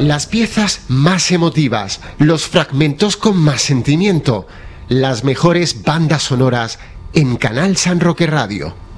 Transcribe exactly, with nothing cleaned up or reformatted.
Las piezas más emotivas, los fragmentos con más sentimiento, las mejores bandas sonoras en Canal San Roque Radio.